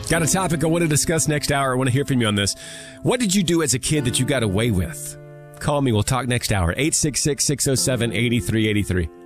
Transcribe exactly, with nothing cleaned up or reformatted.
Got a topic I want to discuss next hour. I want to hear from you on this. What did you do as a kid that you got away with? Call me. We'll talk next hour. eight six six, six oh seven, eight three eight three.